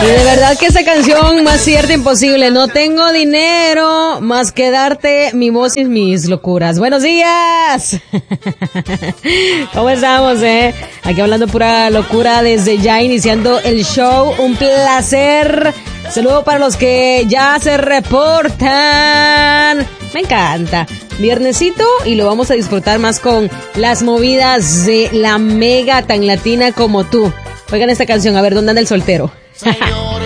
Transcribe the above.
Y de verdad que esa canción más cierta imposible. No tengo dinero más que darte mi voz y mis locuras. Buenos días. ¿Cómo estamos, Aquí hablando pura locura desde ya iniciando el show. Un placer. Saludo para los que ya se reportan. Me encanta. Viernesito y lo vamos a disfrutar más con las movidas de la mega tan latina como tú. Oigan esta canción, a ver, ¿dónde anda el soltero?